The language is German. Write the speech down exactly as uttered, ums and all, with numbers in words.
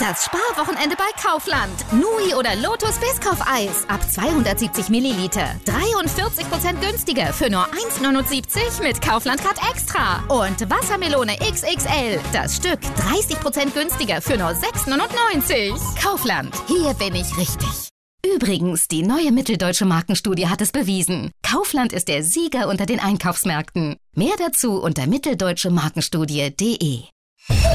Das Sparwochenende bei Kaufland. Nui oder Lotus Biscoff-Eis ab zweihundertsiebzig Milliliter. dreiundvierzig Prozent günstiger für nur eins neunundsiebzig mit Kaufland Card Extra. Und Wassermelone X X L. Das Stück dreißig Prozent günstiger für nur sechs neunundneunzig. Kaufland. Hier bin ich richtig. Übrigens, die neue Mitteldeutsche Markenstudie hat es bewiesen. Kaufland ist der Sieger unter den Einkaufsmärkten. Mehr dazu unter mitteldeutschemarkenstudie punkt de.